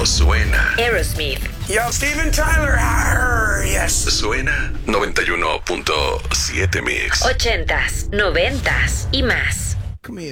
no suena. Aerosmith. Yo, Steven Tyler. Yes. Suena 91.7 Mix. 80s, 90s y más.